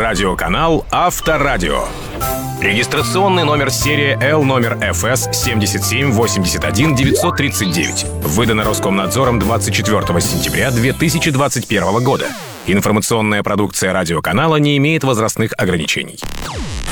Радиоканал Авторадио. Регистрационный номер серии L номер ФС 7781939. Выдано Роскомнадзором 24 сентября 2021 года. Информационная продукция радиоканала не имеет возрастных ограничений.